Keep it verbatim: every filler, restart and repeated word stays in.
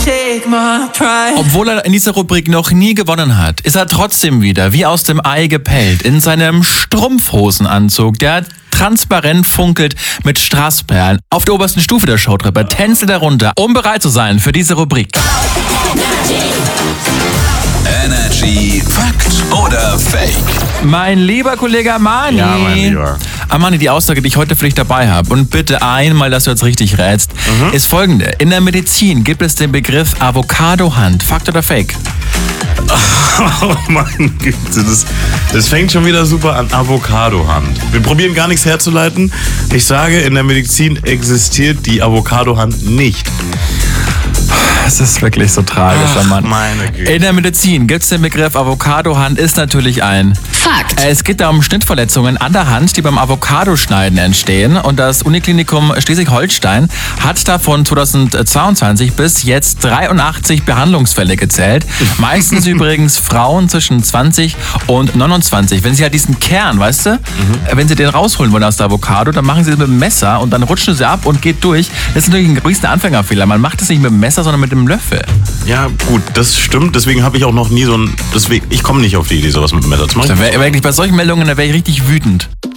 Obwohl er in dieser Rubrik noch nie gewonnen hat, ist er trotzdem wieder wie aus dem Ei gepellt in seinem Strumpfhosenanzug, der transparent funkelt mit Strassperlen. Auf der obersten Stufe der Showtreppe tänzelt er runter, um bereit zu sein für diese Rubrik. Energy Fakt oder Fake? Mein lieber Kollege Armani. Ja, mein Lieber. Armani, die Aussage, die ich heute für dich dabei habe, und bitte einmal, dass du jetzt richtig rätst, mhm. ist folgende. In der Medizin gibt es den Begriff Avocado-Hand. Fakt oder Fake? Oh mein Güte, das, das fängt schon wieder super an. Avocado-Hand. Wir probieren gar nichts herzuleiten. Ich sage, in der Medizin existiert die Avocado-Hand nicht. Das ist wirklich so tragisch, Ach, Mann. Meine Güte. In der Medizin gibt es den Begriff Avocado-Hand, ist natürlich ein Fakt. Es geht da um Schnittverletzungen an der Hand, die beim Avocadoschneiden entstehen. Und das Uniklinikum Schleswig-Holstein hat davon zweitausendzweiundzwanzig bis jetzt dreiundachtzig Behandlungsfälle gezählt. Meistens übrigens Frauen zwischen zwanzig und neunundzwanzig. Wenn sie halt diesen Kern, weißt du, mhm. wenn sie den rausholen wollen aus der Avocado, dann machen sie es mit dem Messer und dann rutschen sie ab und geht durch. Das ist natürlich ein riesen Anfängerfehler. Man macht es nicht mit dem Messer, sondern mit dem Löffel. Ja, gut, das stimmt. Deswegen habe ich auch noch nie so ein... Deswegen, ich komme nicht auf die Idee, sowas mit dem Messer zu machen. Da wär, wirklich bei solchen Meldungen, da wäre ich richtig wütend.